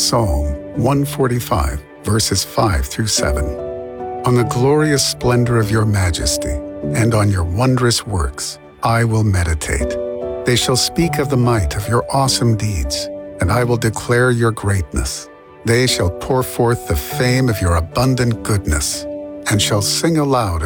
Psalm 145, verses 5 through 7. On the glorious splendor of your majesty and on your wondrous works I will meditate. They shall speak of the might of your awesome deeds, and I will declare your greatness. They shall pour forth the fame of your abundant goodness, and shall sing aloud